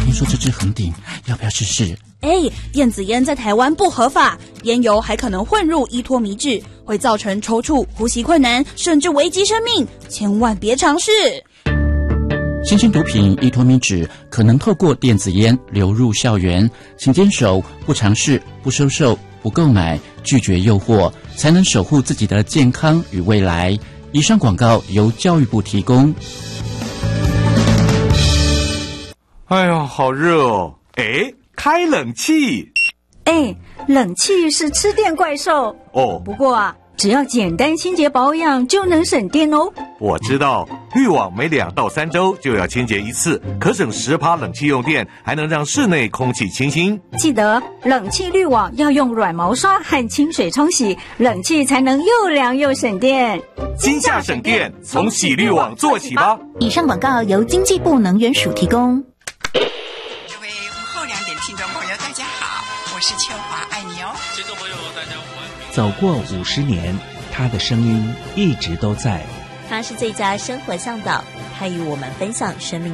听说这支横顶，要不要试试？ 电子烟在台湾不合法，烟油还可能混入依托米脂，会造成抽搐、呼吸困难，甚至危及生命，千万别尝试。 新兴毒品依托米脂可能透过电子烟流入校园，请坚守不尝试、不收受、不购买，拒绝诱惑，才能守护自己的健康与未来。以上广告由教育部提供。 哎呦，好热哦！开冷气。 冷气是吃电怪兽哦。 不过只要简单清洁保养就能省电哦。 我知道，滤网每2到3周就要清洁一次，可省10%冷气用电，还能让室内空气清新。 记得冷气滤网要用软毛刷和清水冲洗，冷气才能又凉又省电。 今夏省电，从洗滤网做起吧。 以上广告由经济部能源署提供。 各位午后2点听众朋友，大家好，我是秋华，爱你哦。 听众朋友，大家午安。 走过50年，他的声音一直都在。 他是最佳生活向导，他与我们分享生命